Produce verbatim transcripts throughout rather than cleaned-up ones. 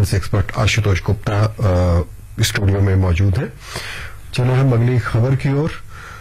Funds expert Ashutosh Gupta studio में मौजूद है। चलो हम अगली खबर की ओर।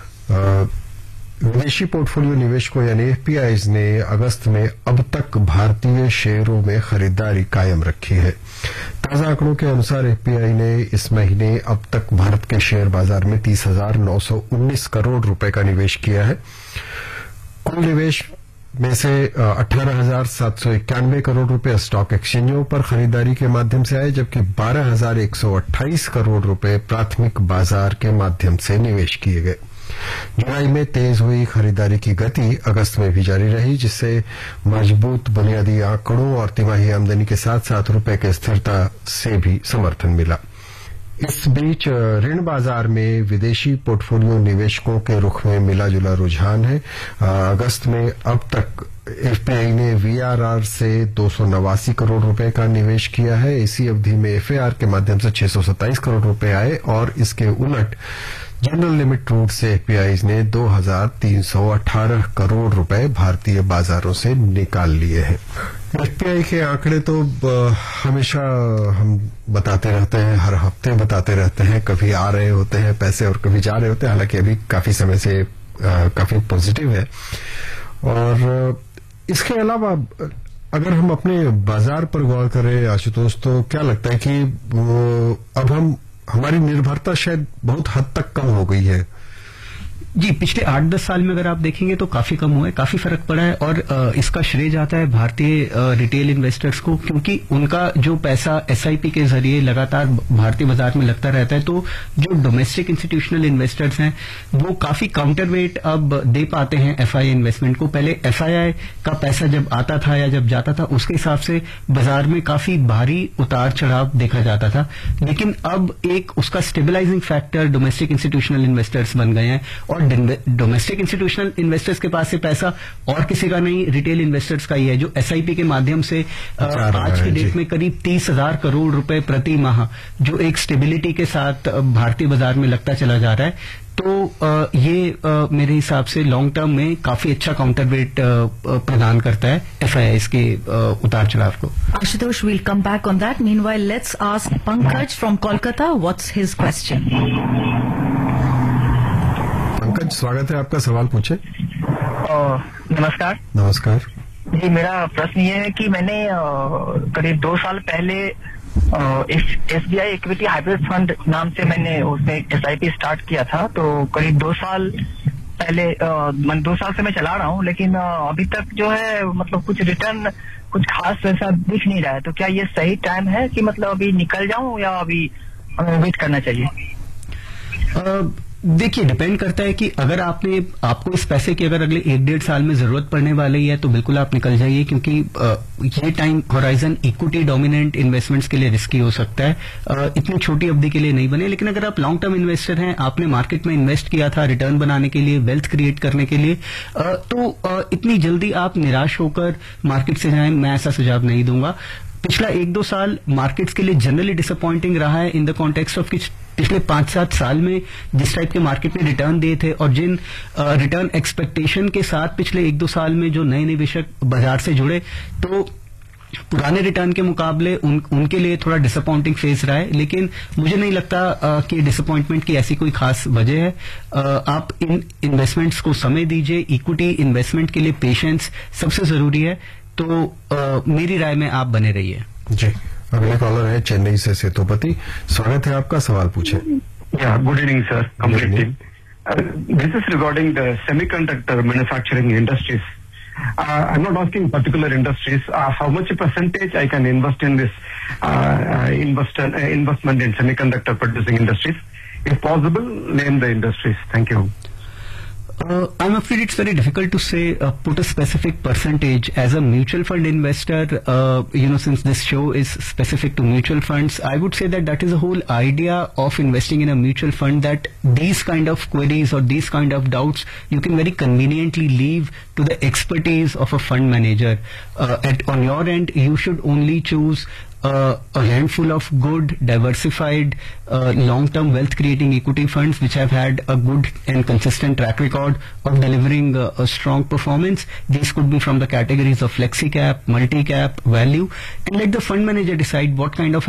विदेशी पोर्टफोलियो निवेशकों यानी एफपीआईज ने अगस्त में अब तक भारतीय शेयरों में खरीदारी कायम रखी है। ताजा आंकड़ों के अनुसार एफपीआई ने इस महीने अब तक भारत के शेयर बाजार में तीस हजार नौ सौ उन्नीस करोड़ रुपए का निवेश किया है। कुल निवेश में से अठारह हजार सात सौ इक्यानवे करोड़ रुपए स्टॉक एक्सचेंजों पर खरीदारी के माध्यम से आए, जबकि बारह हजार एक सौ अट्ठाईस करोड़ रुपए प्राथमिक बाजार के माध्यम से निवेश किए गए। जुलाई में तेज हुई खरीदारी की गति अगस्त में भी जारी रही, जिससे मजबूत बुनियादी आंकड़ों और तिमाही आमदनी के साथ साथ रुपए के स्थिरता से भी समर्थन मिला। इस बीच ऋण बाजार में विदेशी पोर्टफोलियो निवेशकों के रुख में मिला जुला रुझान है। अगस्त में अब तक एफपीआई ने वीआरआर से दो सौ नवासी करोड़ रुपए का निवेश किया है। इसी अवधि में एफएआर के माध्यम से छह सौ सत्ताईस करोड़ रुपए आए और इसके उलट जनरल लिमिट रूट से एफपीआई ने दो हजार तीन सौ अठारह करोड़ रुपए भारतीय बाजारों से निकाल लिए हैं। एफपीआई के आंकड़े तो हमेशा हम बताते रहते हैं, हर हफ्ते बताते रहते हैं, कभी आ रहे होते हैं पैसे और कभी जा रहे होते हैं। हालांकि अभी काफी समय से आ, काफी पॉजिटिव है। और इसके अलावा अगर हम अपने बाजार पर गौर करें आशुतोष, तो क्या लगता है कि अब हम हमारी निर्भरता शायद बहुत हद तक कम हो गई है? जी, पिछले आठ दस साल में अगर आप देखेंगे तो काफी कम हुआ है, काफी फर्क पड़ा है। और आ, इसका श्रेय जाता है भारतीय रिटेल इन्वेस्टर्स को, क्योंकि उनका जो पैसा एसआईपी के जरिए लगातार भारतीय बाजार में लगता रहता है, तो जो डोमेस्टिक इंस्टीट्यूशनल इन्वेस्टर्स हैं वो काफी काउंटरवेट अब दे पाते हैं एफआईआई इन्वेस्टमेंट को। पहले एफआईआई का पैसा जब आता था या जब जाता था, उसके हिसाब से बाजार में काफी भारी उतार चढ़ाव देखा जाता था, लेकिन अब एक उसका stabilising factor domestic institutional investors बन गए हैं। और डोमेस्टिक इंस्टीट्यूशनल इन्वेस्टर्स के पास से पैसा और किसी का नहीं, रिटेल इन्वेस्टर्स का ही है, जो एसआईपी के माध्यम से आज की डेट में करीब तीस हजार करोड़ रुपए प्रति माह जो एक स्टेबिलिटी के साथ भारतीय बाजार में लगता चला जा रहा है। तो आ, ये आ, मेरे हिसाब से लॉन्ग टर्म में काफी अच्छा काउंटरवेट प्रदान करता है एफआईआई के उतार चढ़ाव को। Ashutosh, we'll come back on that. Meanwhile, let's ask Pankaj from Kolkata. What's his question? Pankaj, स्वागत है आपका, सवाल पूछे। नमस्कार। नमस्कार जी, मेरा प्रश्न ये है कि मैंने करीब दो साल पहले एसबीआई इक्विटी हाइब्रिड फंड नाम से मैंने उसमें एसआईपी स्टार्ट किया था। तो करीब दो साल पहले मैं दो साल से मैं चला रहा हूँ, लेकिन अभी तक जो है मतलब कुछ रिटर्न कुछ खास ऐसा दिख नहीं रहा है। तो क्या ये सही टाइम है कि मतलब अभी निकल जाऊं या अभी हमें वेट करना चाहिए? uh... देखिए, डिपेंड करता है कि अगर आपने आपको इस पैसे की अगर अगले एक डेढ़ साल में जरूरत पड़ने वाली है तो बिल्कुल आप निकल जाइए, क्योंकि ये time horizon equity dominant investments के लिए रिस्की हो सकता है, इतनी छोटी अवधि के लिए नहीं बने। लेकिन अगर आप लॉन्ग टर्म इन्वेस्टर हैं, आपने मार्केट में इन्वेस्ट किया था रिटर्न बनाने के लिए, वेल्थ क्रिएट करने के लिए, तो इतनी जल्दी आप निराश होकर मार्केट से जाएं, मैं ऐसा सुझाव नहीं दूंगा। पिछला एक दो साल मार्केट्स के लिए जनरली डिसअपॉइंटिंग रहा है इन द कॉन्टेक्स्ट ऑफ कि पिछले पांच सात साल में जिस टाइप के मार्केट में रिटर्न दिए थे और जिन रिटर्न एक्सपेक्टेशन के साथ पिछले एक दो साल में जो नए निवेशक बाजार से जुड़े, तो पुराने रिटर्न के मुकाबले उन, उनके लिए थोड़ा डिसअपॉइंटिंग फेज रहा है। लेकिन मुझे नहीं लगता आ, कि डिसअपॉइंटमेंट की ऐसी कोई खास वजह है। आ, आप इन इन्वेस्टमेंट्स को समय दीजिए। इक्विटी इन्वेस्टमेंट के लिए पेशेंस सबसे जरूरी है। तो आ, मेरी राय में आप बने रहिए। जी, अगले कॉलर है चेन्नई से सेतुपति, स्वागत है आपका, सवाल पूछे। या good evening sir, complete team. This is regarding the semiconductor manufacturing industries. I'm not asking particular industries. Uh, how much a percentage I can invest in this uh, uh, invest, uh, investment in semiconductor producing industries? If possible, name the industries. Thank you. Uh, I'm afraid it's very difficult to say, uh, put a specific percentage. As a mutual fund investor, uh, you know, since this show is specific to mutual funds, I would say that that is the whole idea of investing in a mutual fund, that these kind of queries or these kind of doubts, you can very conveniently leave to the expertise of a fund manager. Uh, at, on your end, you should only choose Uh, a handful of good, diversified, uh, long-term wealth-creating equity funds which have had a good and consistent track record of delivering uh, a strong performance. These could be from the categories of flexi-cap, multi-cap, value, and let the fund manager decide what kind of